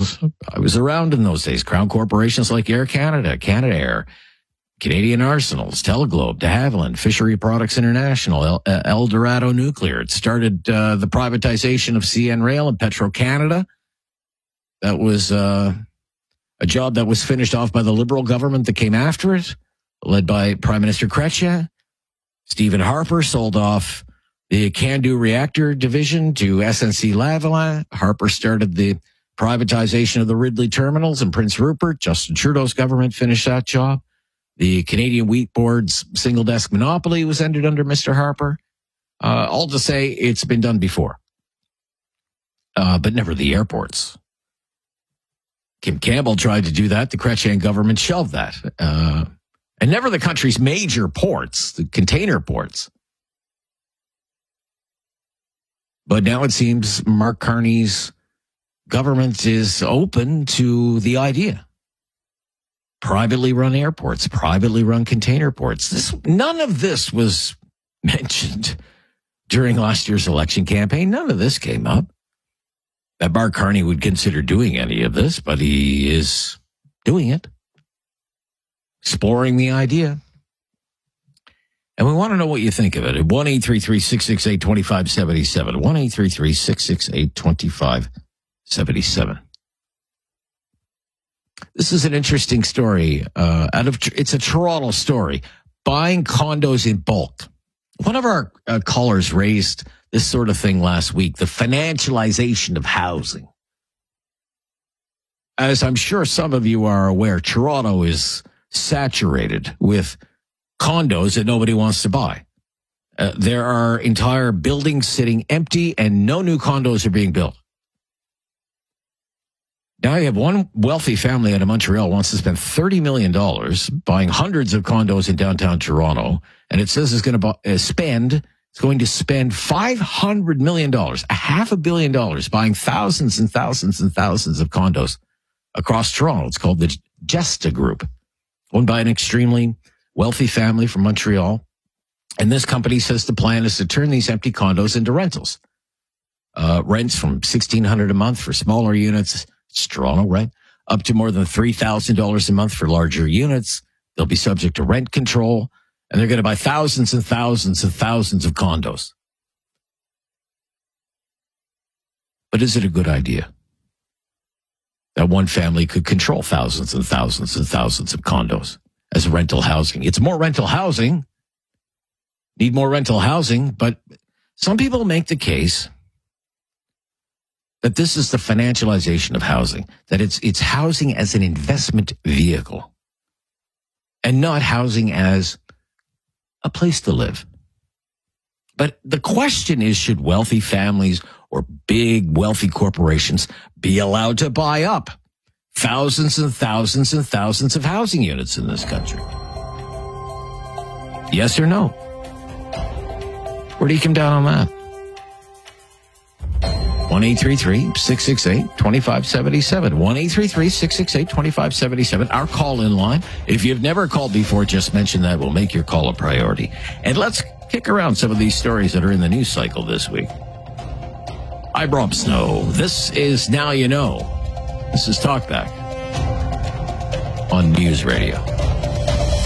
Airlines. I was around in those days. Crown corporations like Air Canada, Canada Air, Canadian Arsenals, Teleglobe, de Havilland, Fishery Products International, El Dorado Nuclear. It started the privatization of CN Rail and Petro-Canada. That was a job that was finished off by the Liberal government that came after it, led by Prime Minister Chrétien. Stephen Harper sold off the CANDU reactor division to SNC-Lavalin. Harper started the privatization of the Ridley terminals in Prince Rupert. Justin Trudeau's government finished that job. The Canadian Wheat Board's single-desk monopoly was ended under Mr. Harper. All to say it's been done before, but never the airports. Kim Campbell tried to do that. The Chrétien government shelved that. And never the country's major ports, the container ports. But now it seems Mark Carney's government is open to the idea. Privately run airports, privately run container ports. None of this was mentioned during last year's election campaign. None of this came up. That Mark Carney would consider doing any of this, but he is doing it. Exploring the idea. And we want to know what you think of it at 1-833-668-2577. 1-833-668-2577. This is an interesting story. It's a Toronto story. Buying condos in bulk. One of our callers raised this sort of thing last week, the financialization of housing. As I'm sure some of you are aware, Toronto is saturated with condos that nobody wants to buy. There are entire buildings sitting empty and no new condos are being built. Now you have one wealthy family out of Montreal wants to spend $30 million buying hundreds of condos in downtown Toronto, and it says it's going to spend $500 million, $500 million, buying thousands and thousands and thousands of condos across Toronto. It's called the Gesta Group, owned by an extremely wealthy family from Montreal. And this company says the plan is to turn these empty condos into rentals. Rents from $1,600 a month for smaller units. It's Toronto, right? Up to more than $3,000 a month for larger units. They'll be subject to rent control, and they're going to buy thousands and thousands and thousands of condos. But is it a good idea that one family could control thousands and thousands and thousands of condos as rental housing? It's more rental housing, need more rental housing, but some people make the case that this is the financialization of housing, that it's housing as an investment vehicle and not housing as a place to live. But the question is, should wealthy families or big wealthy corporations be allowed to buy up thousands and thousands and thousands of housing units in this country? Yes or no? Where do you come down on that? 1-833-668-2577. 1-833-668-2577. Our call-in line. If you've never called before, just mention that. We'll make your call a priority. And let's kick around some of these stories that are in the news cycle this week. I'm Rob Snow. This is Now You Know. This is Talkback on News Radio.